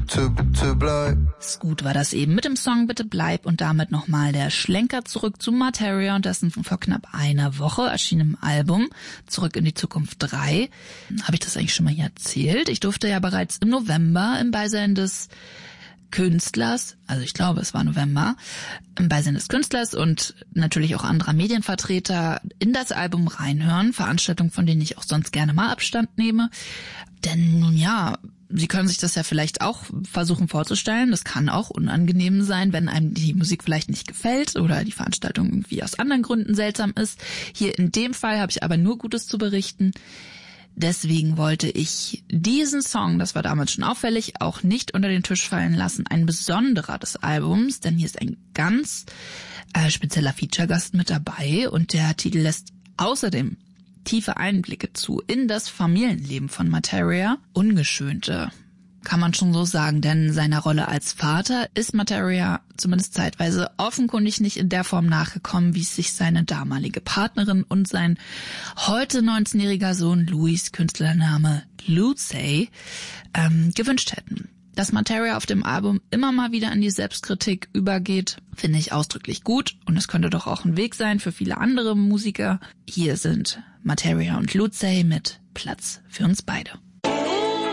bitte bleib. Gut war das eben mit dem Song Bitte bleib und damit nochmal der Schlenker zurück zu Materia und dessen vor knapp einer Woche erschienenem Album Zurück in die Zukunft 3. Habe ich das eigentlich schon mal hier erzählt? Ich durfte ja bereits im November im Beisein des Künstlers, also ich glaube, es war November, im Beisein des Künstlers und natürlich auch anderer Medienvertreter in das Album reinhören. Veranstaltungen, von denen ich auch sonst gerne mal Abstand nehme. Denn nun ja, Sie können sich das ja vielleicht auch versuchen vorzustellen. Das kann auch unangenehm sein, wenn einem die Musik vielleicht nicht gefällt oder die Veranstaltung irgendwie aus anderen Gründen seltsam ist. Hier in dem Fall habe ich aber nur Gutes zu berichten. Deswegen wollte ich diesen Song, das war damals schon auffällig, auch nicht unter den Tisch fallen lassen. Ein besonderer des Albums, denn hier ist ein ganz spezieller Feature-Gast mit dabei und der Titel lässt außerdem tiefe Einblicke zu in das Familienleben von Materia. Ungeschönte, kann man schon so sagen, denn seiner Rolle als Vater ist Materia zumindest zeitweise offenkundig nicht in der Form nachgekommen, wie es sich seine damalige Partnerin und sein heute 19-jähriger Sohn Louis, Künstlername Lucey, gewünscht hätten. Dass Materia auf dem Album immer mal wieder in die Selbstkritik übergeht, finde ich ausdrücklich gut und es könnte doch auch ein Weg sein für viele andere Musiker. Hier sind Materia und Lucey mit Platz für uns beide.